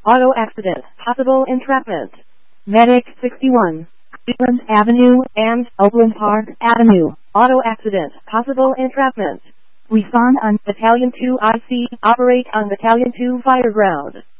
Auto accident, possible entrapment. Medic 61, Cleveland Avenue and Oakland Park Avenue. Auto accident, possible entrapment. Respond on Battalion 2 IC, operate on Battalion 2 fire ground.